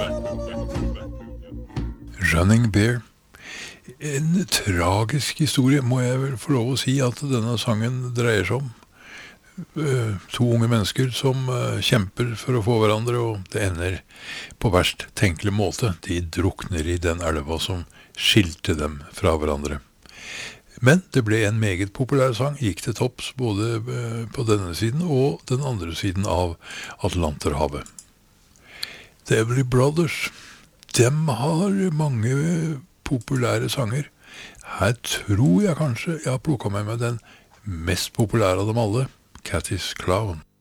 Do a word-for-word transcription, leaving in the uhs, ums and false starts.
Running Bear. En tragisk historie, må jeg vel få lov å si at denne sangen dreier seg om. Uh, to unge mennesker som uh, kjemper for å få hverandre, og det ender på verst tenkelig måte. De drukner i den elva som skilte dem fra hverandre. Men det ble en meget populær sang, gikk til topps både uh, på denne siden og den andre siden av Atlanterhavet. The Everly Brothers, dem har mange populære sanger. Her tror jeg kanskje jeg har plukket med meg den mest populære av dem alle, Cathy's Clown.